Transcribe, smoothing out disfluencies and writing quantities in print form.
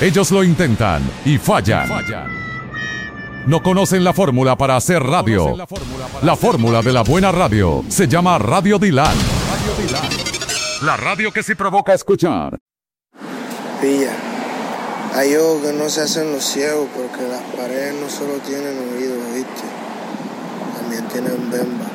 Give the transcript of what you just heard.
Ellos lo intentan y fallan. No conocen la fórmula para hacer radio. La fórmula de la buena radio se llama Radio Dylan. La radio que sí provoca escuchar. Pilla, hay ojos que no se hacen los ciegos porque las paredes no solo tienen oídos, ¿viste? También tienen bemba.